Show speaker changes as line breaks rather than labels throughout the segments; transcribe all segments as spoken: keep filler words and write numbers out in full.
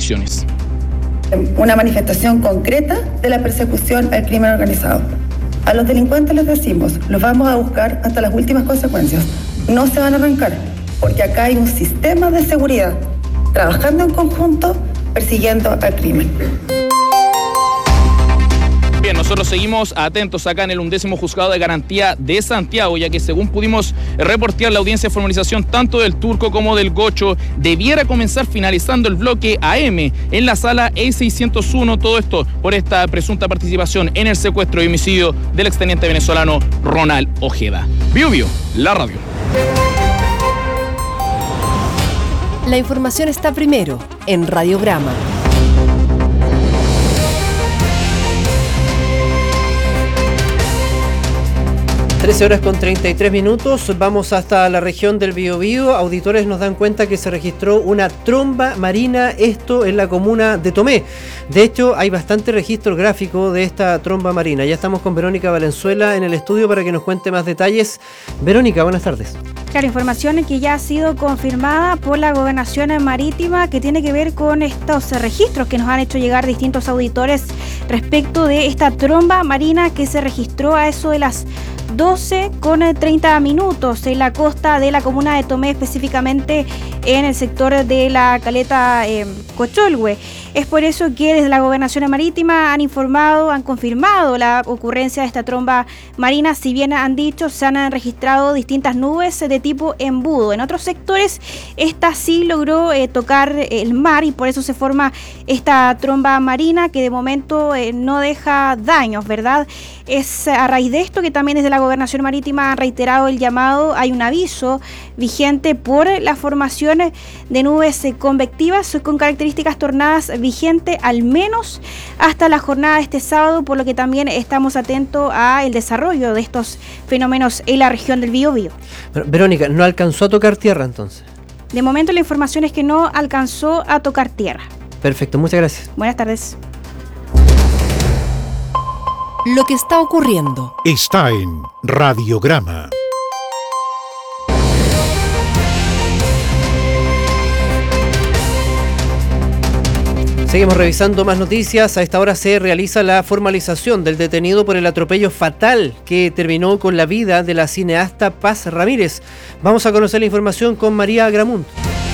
condiciones.
Una manifestación concreta de la persecución al crimen organizado. A los delincuentes les decimos, los vamos a buscar hasta las últimas consecuencias. No se van a arrancar, porque acá hay un sistema de seguridad trabajando en conjunto, persiguiendo al crimen.
Bien, nosotros seguimos atentos acá en el undécimo Juzgado de Garantía de Santiago, ya que según pudimos reportear, la audiencia de formalización tanto del Turco como del Gocho debiera comenzar finalizando el bloque A M en la sala E seiscientos uno, todo esto por esta presunta participación en el secuestro y homicidio del exteniente venezolano Ronald Ojeda. Bio Bio, la radio.
La información está primero en Radiograma.
trece horas con treinta y tres minutos, vamos hasta la región del Biobío. Auditores nos dan cuenta que se registró una tromba marina, esto en la comuna de Tomé. De hecho, hay bastante registro gráfico de esta tromba marina. Ya estamos con Verónica Valenzuela en el estudio para que nos cuente más detalles. Verónica, buenas tardes.
Claro, información que ya ha sido confirmada por la Gobernación Marítima, que tiene que ver con estos registros que nos han hecho llegar distintos auditores respecto de esta tromba marina que se registró a eso de las doce con treinta minutos en la costa de la comuna de Tomé, específicamente en el sector de la caleta eh, Cocholhue. Es por eso que desde la Gobernación Marítima han informado, han confirmado la ocurrencia de esta tromba marina. Si bien han dicho, se han registrado distintas nubes de tipo embudo. En otros sectores, esta sí logró eh, tocar el mar y por eso se forma esta tromba marina que de momento eh, no deja daños, ¿verdad? Es a raíz de esto que también desde la Gobernación Marítima han reiterado el llamado. Hay un aviso vigente por la formación de nubes convectivas con características tornadas vigente al menos hasta la jornada de este sábado, por lo que también estamos atentos al desarrollo de estos fenómenos en la región del Biobío.
Verónica, ¿no alcanzó a tocar tierra entonces?
De momento la información es que no alcanzó a tocar tierra.
Perfecto, muchas gracias.
Buenas tardes.
Lo que está ocurriendo
está en Radiograma.
Seguimos revisando más noticias. A esta hora se realiza la formalización del detenido por el atropello fatal que terminó con la vida de la cineasta Paz Ramírez. Vamos a conocer la información con María Gramunt.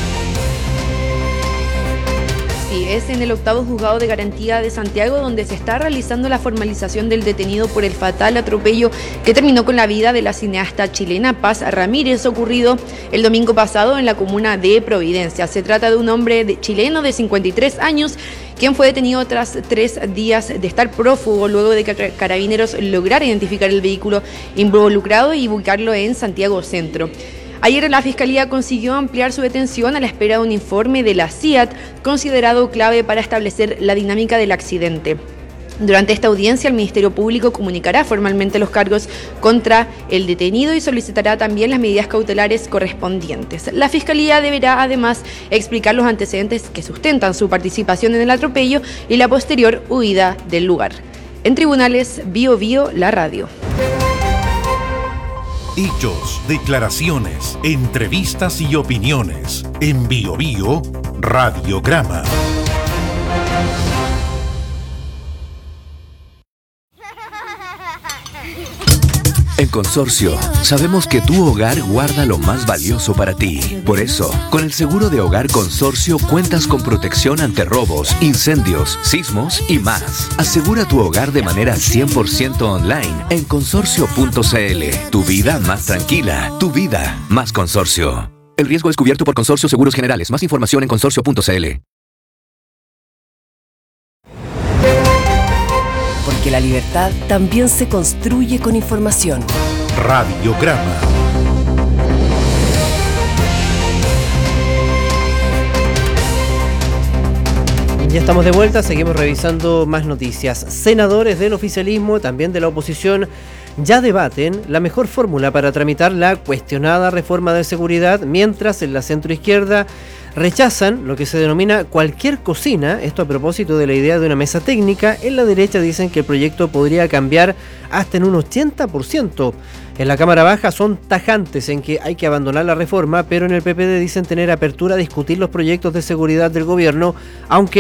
Es en el octavo Juzgado de Garantía de Santiago donde se está realizando la formalización del detenido por el fatal atropello que terminó con la vida de la cineasta chilena Paz Ramírez, ocurrido el domingo pasado en la comuna de Providencia. Se trata de un hombre de, chileno de cincuenta y tres años, quien fue detenido tras tres días de estar prófugo luego de que Carabineros lograra identificar el vehículo involucrado y ubicarlo en Santiago Centro. Ayer la Fiscalía consiguió ampliar su detención a la espera de un informe de la C I A T, considerado clave para establecer la dinámica del accidente. Durante esta audiencia, el Ministerio Público comunicará formalmente los cargos contra el detenido y solicitará también las medidas cautelares correspondientes. La Fiscalía deberá además explicar los antecedentes que sustentan su participación en el atropello y la posterior huida del lugar. En tribunales, Bio Bio, la radio.
Hechos, declaraciones, entrevistas y opiniones. En Bio Bio, Radiograma.
En Consorcio, sabemos que tu hogar guarda lo más valioso para ti. Por eso, con el seguro de hogar Consorcio cuentas con protección ante robos, incendios, sismos y más. Asegura tu hogar de manera cien por ciento online en consorcio punto c l. Tu vida más tranquila, tu vida más Consorcio. El riesgo es cubierto por Consorcio Seguros Generales. Más información en consorcio punto c l.
porque la libertad también se construye con información.
Radiograma.
Ya estamos de vuelta, seguimos revisando más noticias. Senadores del oficialismo, también de la oposición, ya debaten la mejor fórmula para tramitar la cuestionada reforma de seguridad, mientras en la centroizquierda rechazan lo que se denomina cualquier cocina, esto a propósito de la idea de una mesa técnica. En la derecha dicen que el proyecto podría cambiar hasta en un ochenta por ciento. En la Cámara Baja son tajantes en que hay que abandonar la reforma, pero en el P P D dicen tener apertura a discutir los proyectos de seguridad del gobierno, aunque